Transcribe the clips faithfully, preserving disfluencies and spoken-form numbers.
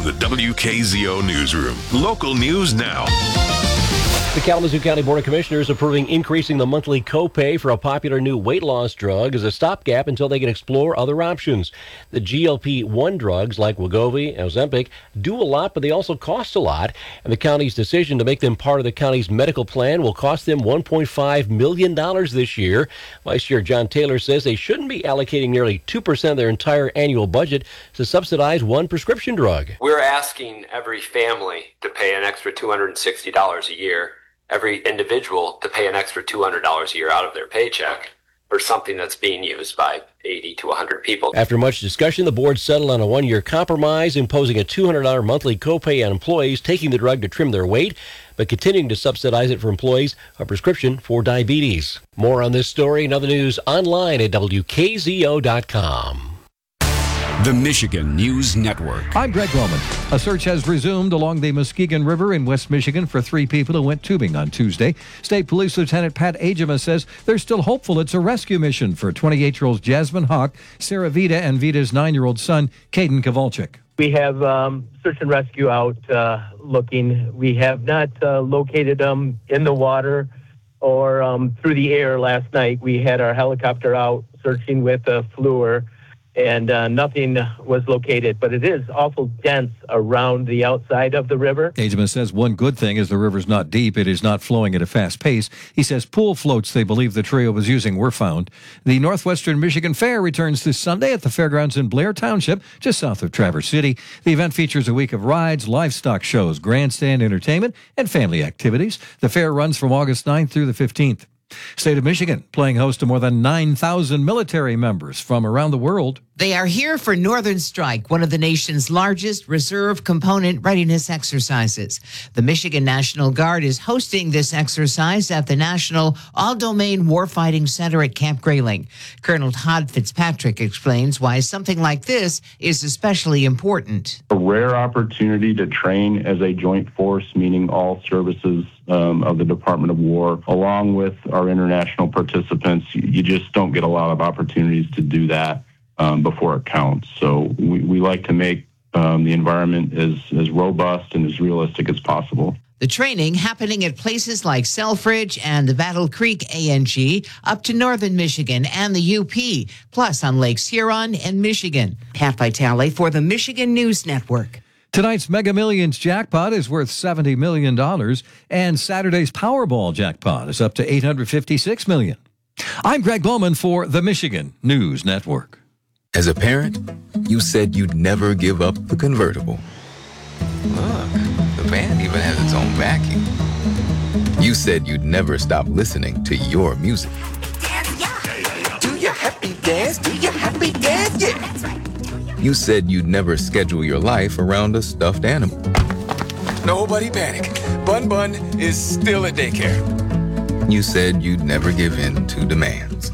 the W K Z O Newsroom. Local news now. The Kalamazoo County Board of Commissioners approving increasing the monthly copay for a popular new weight loss drug as a stopgap until they can explore other options. The G L P one drugs like Wegovy and Ozempic do a lot, but they also cost a lot. And the county's decision to make them part of the county's medical plan will cost them one point five million dollars this year. Vice Chair John Taylor says they shouldn't be allocating nearly two percent of their entire annual budget to subsidize one prescription drug. We're asking every family to pay an extra two hundred sixty dollars a year. Every individual to pay an extra two hundred dollars a year out of their paycheck for something that's being used by eighty to one hundred people. After much discussion, the board settled on a one-year compromise, imposing a two hundred dollars monthly copay on employees taking the drug to trim their weight, but continuing to subsidize it for employees a prescription for diabetes. More on this story and other news online at W K Z O dot com. The Michigan News Network. I'm Greg Bowman. A search has resumed along the Muskegon River in West Michigan for three people who went tubing on Tuesday. State Police Lieutenant Pat Agema says they're still hopeful it's a rescue mission for twenty-eight-year-olds Jasmine Hawk, Sarah Vita, and Vita's nine-year-old son, Caden Kowalczyk. We have um, search and rescue out uh, looking. We have not uh, located them in the water or um, through the air last night. We had our helicopter out searching with a FLUR, and uh, nothing was located. But it is awful dense around the outside of the river. Agema says one good thing is the river's not deep. It is not flowing at a fast pace. He says pool floats they believe the trio was using were found. The Northwestern Michigan Fair returns this Sunday at the fairgrounds in Blair Township, just south of Traverse City. The event features a week of rides, livestock shows, grandstand entertainment, and family activities. The fair runs from August ninth through the fifteenth. State of Michigan playing host to more than nine thousand military members from around the world. They are here for Northern Strike, one of the nation's largest reserve component readiness exercises. The Michigan National Guard is hosting this exercise at the National All-Domain Warfighting Center at Camp Grayling. Colonel Todd Fitzpatrick explains why something like this is especially important. A rare opportunity to train as a joint force, meaning all services um, of the Department of War, along with our international participants. You just don't get a lot of opportunities to do that Um, before it counts. So we, we like to make um, the environment as, as robust and as realistic as possible. The training happening at places like Selfridge and the Battle Creek A N G, up to northern Michigan and the U P, plus on Lakes Huron and Michigan. Pat Vitale for the Michigan News Network. Tonight's Mega Millions jackpot is worth seventy million dollars, and Saturday's Powerball jackpot is up to eight hundred fifty-six million dollars. I'm Greg Bowman for the Michigan News Network. As a parent, you said you'd never give up the convertible. Look, the van even has its own vacuum. You said you'd never stop listening to your music. Do your happy dance, do your happy dance, yeah. You said you'd never schedule your life around a stuffed animal. Nobody panic. Bun Bun is still at daycare. You said you'd never give in to demands.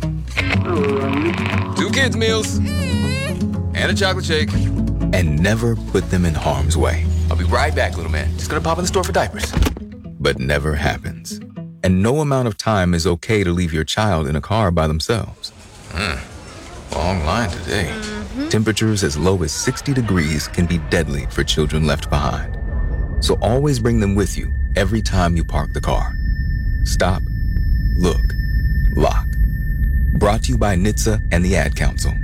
Two kids' meals. And a chocolate shake. And never put them in harm's way. I'll be right back, little man. Just gonna pop in the store for diapers. But never happens. And no amount of time is okay to leave your child in a car by themselves. Mm, long line today. Mm-hmm. Temperatures as low as sixty degrees can be deadly for children left behind. So always bring them with you every time you park the car. Stop, look, lock. Brought to you by N H T S A and the Ad Council.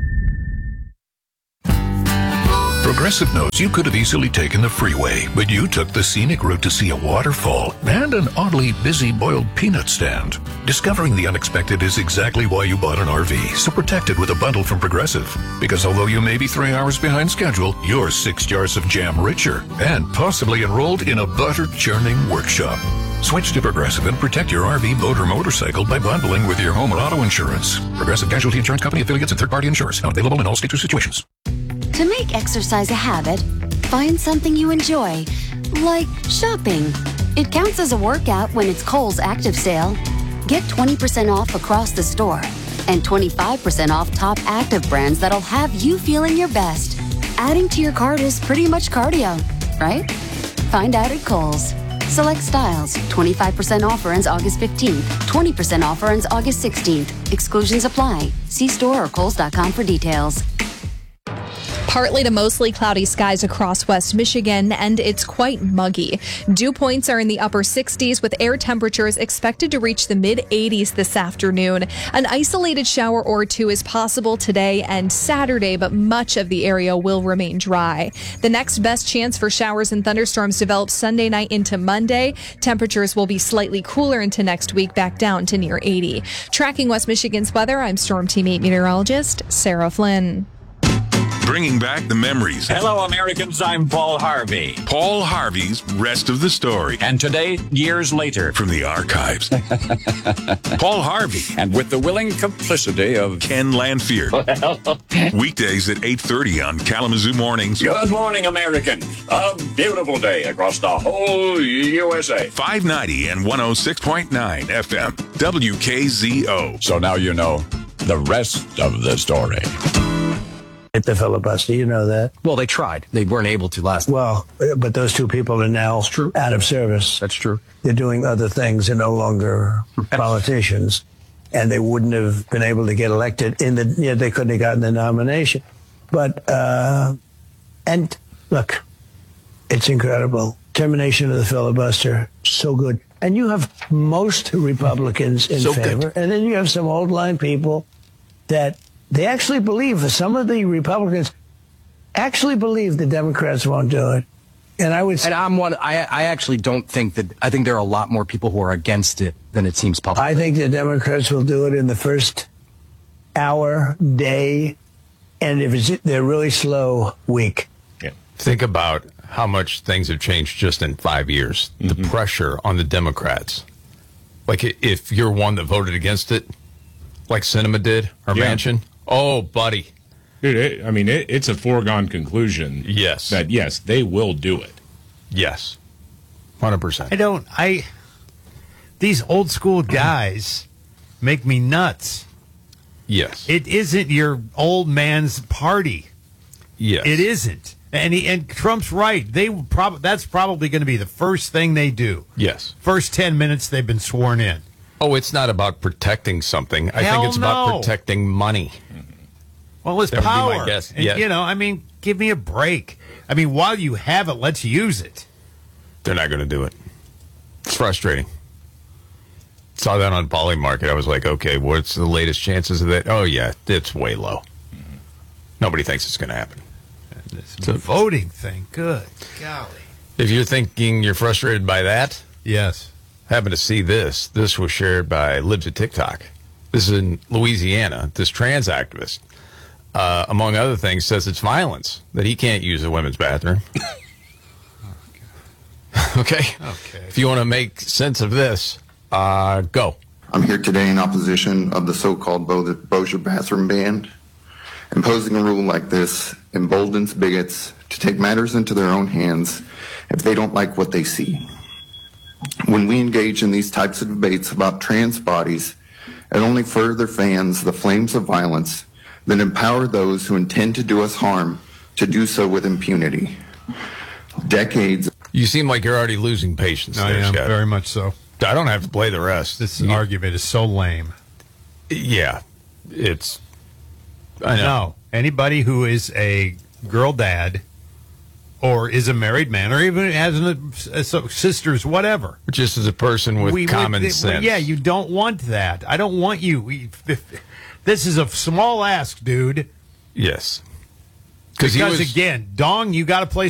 Progressive knows you could have easily taken the freeway, but you took the scenic route to see a waterfall and an oddly busy boiled peanut stand. Discovering the unexpected is exactly why you bought an R V, so protect it with a bundle from Progressive. Because although you may be three hours behind schedule, you're six jars of jam richer and possibly enrolled in a butter-churning workshop. Switch to Progressive and protect your R V, boat, or motorcycle by bundling with your home and auto insurance. Progressive Casualty Insurance Company affiliates and third-party insurers. Not available in all states or situations. To make exercise a habit, find something you enjoy, like shopping. It counts as a workout when it's Kohl's Active Sale. Get twenty percent off across the store and twenty-five percent off top active brands that'll have you feeling your best. Adding to your cart is pretty much cardio, right? Find out at Kohl's. Select styles. twenty-five percent offer ends August fifteenth. twenty percent offer ends August sixteenth. Exclusions apply. See store or kohls dot com for details. Partly to mostly cloudy skies across West Michigan, and it's quite muggy. Dew points are in the upper sixties, with air temperatures expected to reach the mid eighties this afternoon. An isolated shower or two is possible today and Saturday, but much of the area will remain dry. The next best chance for showers and thunderstorms develops Sunday night into Monday. Temperatures will be slightly cooler into next week, back down to near eighty. Tracking West Michigan's weather, I'm Storm Team eight meteorologist Sarah Flynn. Bringing back the memories. Hello, Americans. I'm Paul Harvey. Paul Harvey's Rest of the Story. And today, years later. From the archives. Paul Harvey. And with the willing complicity of Ken Lanfear. Weekdays at eight thirty on Kalamazoo Mornings. Good morning, Americans. A beautiful day across the whole U S A. five ninety and one oh six point nine F M. W K Z O. So now you know the rest of the story. At the filibuster, you know that. Well, they tried. They weren't able to last. Well, but those two people are now true. out of service. That's true. They're doing other things. They're no longer politicians, and they wouldn't have been able to get elected. In the yeah, they couldn't have gotten the nomination. But uh, and look, it's incredible. Termination of the filibuster, so good. And you have most Republicans in so favor, good. and then you have some old line people that. They actually believe, some of the Republicans actually believe the Democrats won't do it. And I would, and I'm one. I I actually don't think that. I think there are a lot more people who are against it than it seems public. I think the Democrats will do it in the first hour, day, and if it's, they're really slow, week. Yeah. Think about how much things have changed just in five years. Mm-hmm. The pressure on the Democrats. Like if you're one that voted against it, like Sinema did, or yeah. Manchin. Oh, buddy. Dude, it, I mean, it, it's a foregone conclusion. Yes. That, yes, they will do it. Yes. one hundred percent. I don't, I, these old school guys make me nuts. Yes. It isn't your old man's party. Yes. It isn't. And he, and Trump's right. They prob- That's probably going to be the first thing they do. Yes. First ten minutes they've been sworn in. Oh, it's not about protecting something. I Hell think it's no. about protecting money. Well, it's that power. Would be my guess. And, yeah. You know, I mean, give me a break. I mean, while you have it, let's use it. They're not going to do it. It's frustrating. Saw that on Polymarket. I was like, okay, what's the latest chances of that? Oh, yeah, it's way low. Mm-hmm. Nobody thinks it's going to happen. It's a voting thing. Good golly. If you're thinking you're frustrated by that, yes. Happen to see this. This was shared by Libs of TikTok. This is in Louisiana. This trans activist, uh, among other things, says it's violence that he can't use a women's bathroom. oh, okay. Okay. If you want to make sense of this, uh, go. I'm here today in opposition of the so-called Bo- Bossier bathroom ban. Imposing a rule like this emboldens bigots to take matters into their own hands if they don't like what they see. When we engage in these types of debates about trans bodies, it only further fans the flames of violence that empower those who intend to do us harm to do so with impunity. Decades. You seem like you're already losing patience. I there, am, Scott. very much so. I don't have to play the rest. This you, argument is so lame. Yeah, it's. I know. No, anybody who is a girl dad or is a married man or even has an, a, a, sisters, whatever. Just as a person with we, common we, sense. Yeah, you don't want that. I don't want you. We, this is a small ask, dude. Yes. Because, he was, again, Dong, you got to play